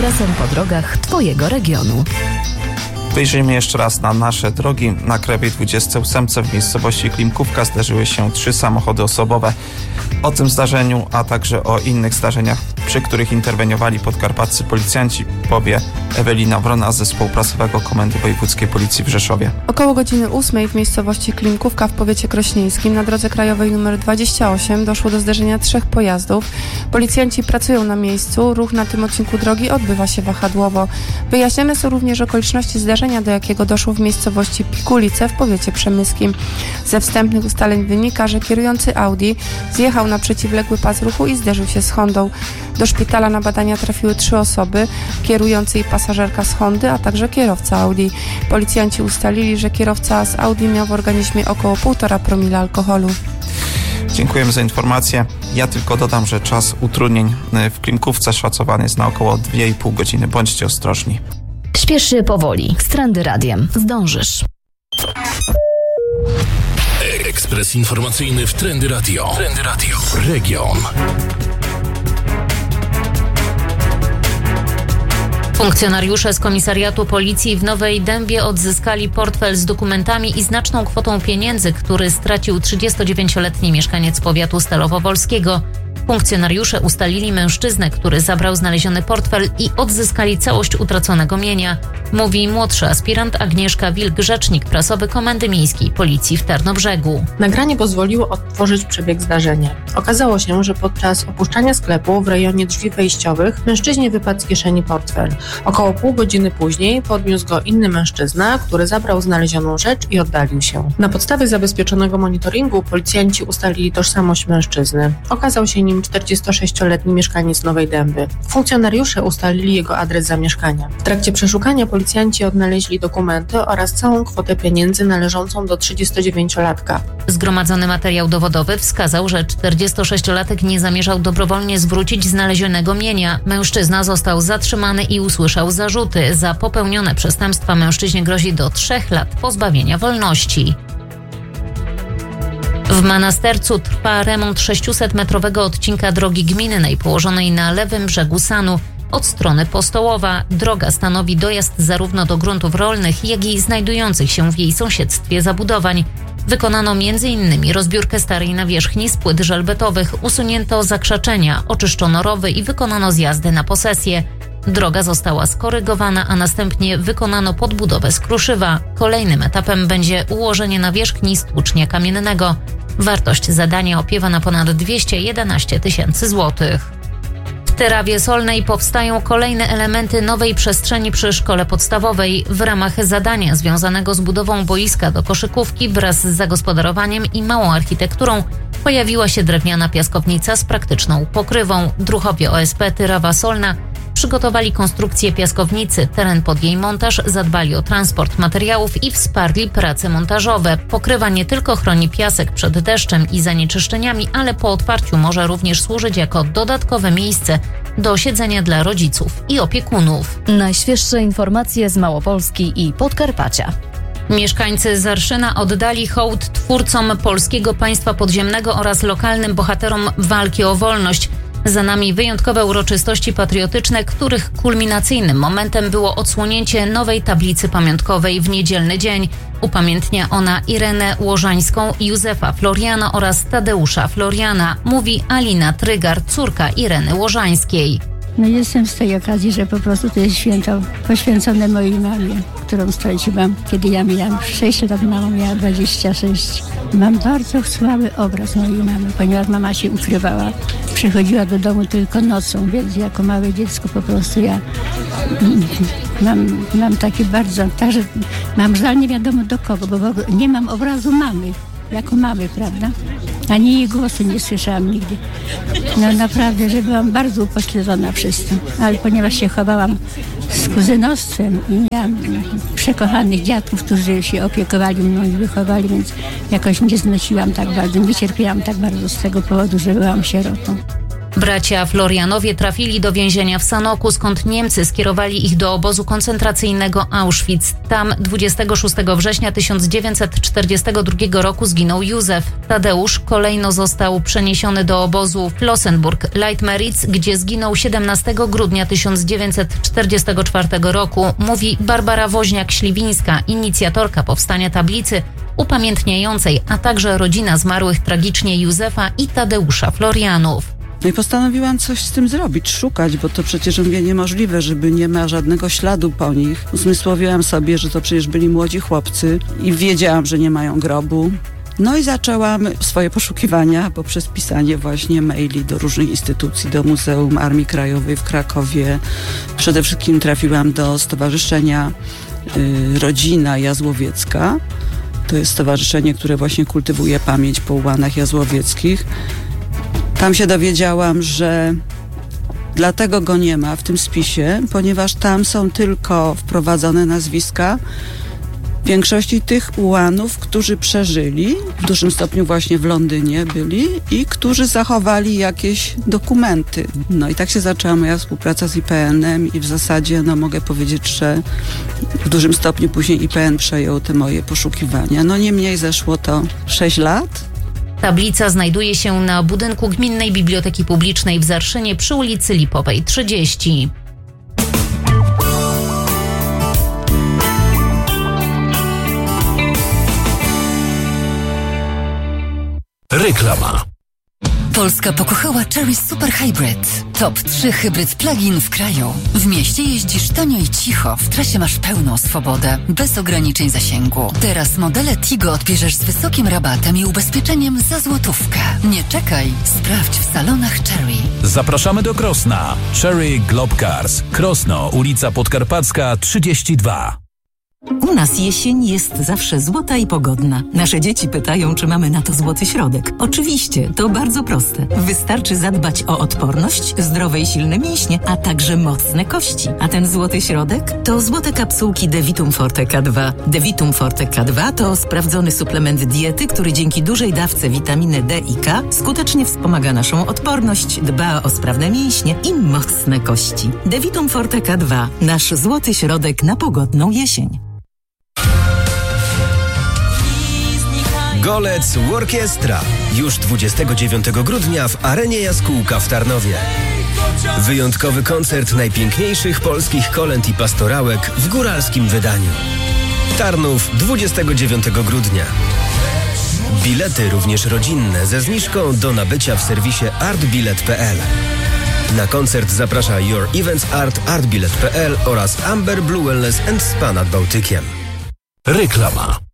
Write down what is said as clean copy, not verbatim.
ekspresem po drogach Twojego regionu. Wyjrzyjmy jeszcze raz na nasze drogi. Na Krajowej 28 w miejscowości Klimkówka zdarzyły się 3 samochody osobowe. O tym zdarzeniu, a także o innych zdarzeniach, przy których interweniowali podkarpaccy policjanci, powie Ewelina Wrona z Zespołu Prasowego Komendy Wojewódzkiej Policji w Rzeszowie. Około godziny 8 w miejscowości Klimkówka w powiecie krośnieńskim na drodze krajowej nr 28 doszło do zderzenia 3 pojazdów. Policjanci pracują na miejscu, ruch na tym odcinku drogi odbywa się wahadłowo. Wyjaśnione są również okoliczności zdarzenia, do jakiego doszło w miejscowości Pikulice w powiecie przemyskim. Ze wstępnych ustaleń wynika, że kierujący Audi zjechał na przeciwległy pas ruchu i zderzył się z Hondą. Do szpitala na badania trafiły 3 osoby, kierujący i pasażerka z Hondy, a także kierowca Audi. Policjanci ustalili, że kierowca z Audi miał w organizmie około 1,5 promila alkoholu. Dziękujemy za informację. Ja tylko dodam, że czas utrudnień w Klimkówce szacowany jest na około 2,5 godziny. Bądźcie ostrożni. Śpiesz się powoli. Z Trendy Radiem. Zdążysz. Ekspres informacyjny w Trendy Radio. Trendy Radio. Region. Funkcjonariusze z komisariatu policji w Nowej Dębie odzyskali portfel z dokumentami i znaczną kwotą pieniędzy, który stracił 39-letni mieszkaniec powiatu stalowo-wolskiego. Funkcjonariusze ustalili mężczyznę, który zabrał znaleziony portfel i odzyskali całość utraconego mienia, mówi młodszy aspirant Agnieszka Wilk, rzecznik prasowy Komendy Miejskiej Policji w Tarnobrzegu. Nagranie pozwoliło odtworzyć przebieg zdarzenia. Okazało się, że podczas opuszczania sklepu w rejonie drzwi wejściowych mężczyźnie wypadł z kieszeni portfel. Około pół godziny później podniósł go inny mężczyzna, który zabrał znalezioną rzecz i oddalił się. Na podstawie zabezpieczonego monitoringu policjanci ustalili tożsamość mężczyzny. Okazał się nim 46-letni mieszkaniec Nowej Dęby. Funkcjonariusze ustalili jego adres zamieszkania. W trakcie przeszukania policjanci odnaleźli dokumenty oraz całą kwotę pieniędzy należącą do 39-latka. Zgromadzony materiał dowodowy wskazał, że 46-latek nie zamierzał dobrowolnie zwrócić znalezionego mienia. Mężczyzna został zatrzymany i usłyszał zarzuty. Za popełnione przestępstwa mężczyźnie grozi do 3 lat pozbawienia wolności. W Manastercu trwa remont 600-metrowego odcinka drogi gminnej położonej na lewym brzegu Sanu. Od strony Postołowa droga stanowi dojazd zarówno do gruntów rolnych, jak i znajdujących się w jej sąsiedztwie zabudowań. Wykonano m.in. rozbiórkę starej nawierzchni z płyt żelbetowych, usunięto zakrzaczenia, oczyszczono rowy i wykonano zjazdy na posesję. Droga została skorygowana, a następnie wykonano podbudowę z kruszywa. Kolejnym etapem będzie ułożenie nawierzchni z tłucznia kamiennego. Wartość zadania opiewa na ponad 211 000 złotych. W Tyrawie Solnej powstają kolejne elementy nowej przestrzeni przy szkole podstawowej. W ramach zadania związanego z budową boiska do koszykówki wraz z zagospodarowaniem i małą architekturą pojawiła się drewniana piaskownica z praktyczną pokrywą. Druhowie OSP Tyrawa Solna przygotowali konstrukcję piaskownicy, teren pod jej montaż, zadbali o transport materiałów i wsparli prace montażowe. Pokrywa nie tylko chroni piasek przed deszczem i zanieczyszczeniami, ale po otwarciu może również służyć jako dodatkowe miejsce do siedzenia dla rodziców i opiekunów. Najświeższe informacje z Małopolski i Podkarpacia. Mieszkańcy Zarszyna oddali hołd twórcom polskiego państwa podziemnego oraz lokalnym bohaterom walki o wolność. Za nami wyjątkowe uroczystości patriotyczne, których kulminacyjnym momentem było odsłonięcie nowej tablicy pamiątkowej w niedzielny dzień. Upamiętnia ona Irenę Łożańską, Józefa Floriana oraz Tadeusza Floriana, mówi Alina Trygar, córka Ireny Łożańskiej. Jestem z tej okazji, że po prostu to jest święto poświęcone mojej mamie, którą straciłam, kiedy ja miałam 6 lat, mama miała 26. Mam bardzo słaby obraz mojej mamy, ponieważ mama się ukrywała. Przychodziła do domu tylko nocą, więc jako małe dziecko po prostu ja mam takie bardzo, także mam żal nie wiadomo do kogo, bo nie mam obrazu mamy, jako mamy, prawda? Ani jej głosu nie słyszałam nigdy. Naprawdę, że byłam bardzo upośledzona przez to. Ale ponieważ się chowałam z kuzynostwem i miałam przekochanych dziadków, którzy się opiekowali mną i wychowali, więc jakoś nie znosiłam tak bardzo, nie cierpiałam tak bardzo z tego powodu, że byłam sierotą. Bracia Florianowie trafili do więzienia w Sanoku, skąd Niemcy skierowali ich do obozu koncentracyjnego Auschwitz. Tam 26 września 1942 roku zginął Józef. Tadeusz kolejno został przeniesiony do obozu Flossenburg-Leitmeritz, gdzie zginął 17 grudnia 1944 roku, mówi Barbara Woźniak-Śliwińska, inicjatorka powstania tablicy upamiętniającej, a także rodzina zmarłych tragicznie Józefa i Tadeusza Florianów. No i postanowiłam coś z tym zrobić, szukać, bo to przecież mówię niemożliwe, żeby nie ma żadnego śladu po nich. Uzmysłowiłam sobie, że to przecież byli młodzi chłopcy i wiedziałam, że nie mają grobu. No i zaczęłam swoje poszukiwania poprzez pisanie właśnie maili do różnych instytucji, do Muzeum Armii Krajowej w Krakowie. Przede wszystkim trafiłam do Stowarzyszenia Rodzina Jazłowiecka. To jest stowarzyszenie, które właśnie kultywuje pamięć po ułanach jazłowieckich. Tam się dowiedziałam, że dlatego go nie ma w tym spisie, ponieważ tam są tylko wprowadzone nazwiska większości tych ułanów, którzy przeżyli, w dużym stopniu właśnie w Londynie byli i którzy zachowali jakieś dokumenty. No i tak się zaczęła moja współpraca z IPN-em i w zasadzie mogę powiedzieć, że w dużym stopniu później IPN przejął te moje poszukiwania. No niemniej zeszło to 6 lat. Tablica znajduje się na budynku Gminnej Biblioteki Publicznej w Zarszynie przy ulicy Lipowej 30. Reklama. Polska pokochała Chery Super Hybrid. Top 3 hybryd plug-in w kraju. W mieście jeździsz tanio i cicho, w trasie masz pełną swobodę, bez ograniczeń zasięgu. Teraz modele Tigo odbierzesz z wysokim rabatem i ubezpieczeniem za złotówkę. Nie czekaj, sprawdź w salonach Chery. Zapraszamy do Krosna. Chery Globe Cars. Krosno, ulica Podkarpacka 32. U nas jesień jest zawsze złota i pogodna. Nasze dzieci pytają, czy mamy na to złoty środek. Oczywiście, to bardzo proste. Wystarczy zadbać o odporność, zdrowe i silne mięśnie, a także mocne kości. A ten złoty środek to złote kapsułki Devitum Forte K2. Devitum Forte K2 to sprawdzony suplement diety, który dzięki dużej dawce witaminy D i K skutecznie wspomaga naszą odporność, dba o sprawne mięśnie i mocne kości. Devitum Forte K2. Nasz złoty środek na pogodną jesień. Golec Workiestra. Już 29 grudnia w Arenie Jaskółka w Tarnowie. Wyjątkowy koncert najpiękniejszych polskich kolęd i pastorałek w góralskim wydaniu. Tarnów 29 grudnia. Bilety również rodzinne ze zniżką do nabycia w serwisie artbilet.pl. Na koncert zaprasza Your Events Art, artbilet.pl oraz Amber Blue Wellness & Spa nad Bałtykiem. Reklama.